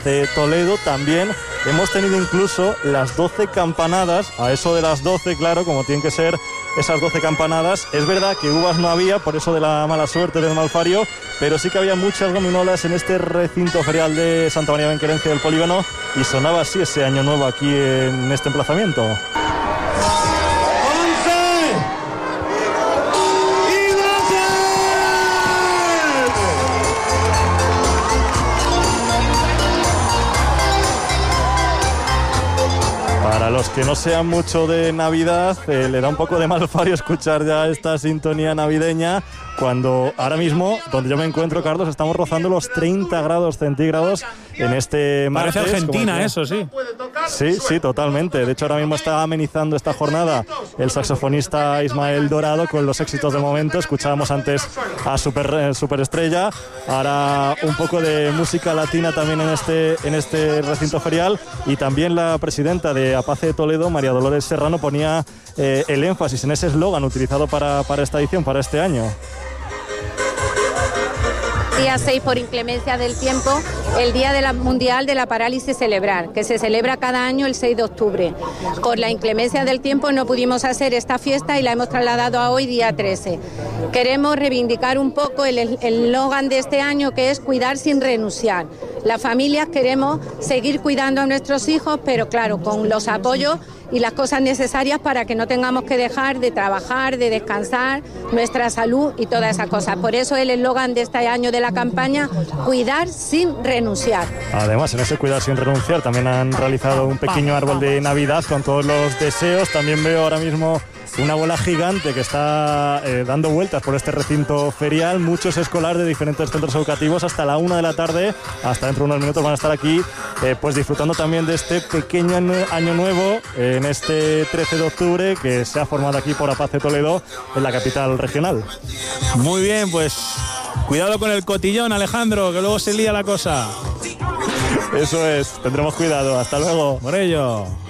de Toledo. También hemos tenido incluso las 12 campanadas, a eso de las 12, claro, como tienen que ser esas 12 campanadas. Es verdad que uvas no había, por eso de la mala suerte del malfario, pero sí que había muchas gominolas en este recinto ferial de Santa María Benquerense del Polígono, y sonaba así ese año nuevo aquí en este emplazamiento. Para los que no sean mucho de Navidad, le da un poco de malfario escuchar ya esta sintonía navideña, cuando ahora mismo, donde yo me encuentro, Carlos, estamos rozando los 30 grados centígrados en este martes. Parece Argentina, eso, sí. Sí, totalmente. De hecho, ahora mismo está amenizando esta jornada el saxofonista Ismael Dorado con los éxitos del momento. Escuchábamos antes a Superestrella. Ahora un poco de música latina también en este recinto ferial. Y también la presidenta de APACE de Toledo, María Dolores Serrano, ponía el énfasis en ese eslogan utilizado para esta edición, para este año. Día 6, por inclemencia del tiempo, el Día Mundial de la Parálisis Cerebral, que se celebra cada año el 6 de octubre. Por la inclemencia del tiempo no pudimos hacer esta fiesta y la hemos trasladado a hoy, día 13. Queremos reivindicar un poco el eslogan de este año, que es cuidar sin renunciar. Las familias queremos seguir cuidando a nuestros hijos, pero claro, con los apoyos y las cosas necesarias para que no tengamos que dejar de trabajar, de descansar, nuestra salud y todas esas cosas. Por eso el eslogan de este año de la campaña, cuidar sin renunciar. Además, en ese cuidar sin renunciar también han realizado un pequeño árbol de Navidad con todos los deseos. También veo ahora mismo una bola gigante que está dando vueltas por este recinto ferial. Muchos escolares de diferentes centros educativos hasta la 1 de la tarde, hasta dentro de unos minutos van a estar aquí pues disfrutando también de este pequeño año nuevo en este 13 de octubre que se ha formado aquí por APACE Toledo en la capital regional. Muy bien, pues cuidado con el cotillón, Alejandro, que luego se lía la cosa. Eso es, tendremos cuidado. Hasta luego. Por ello.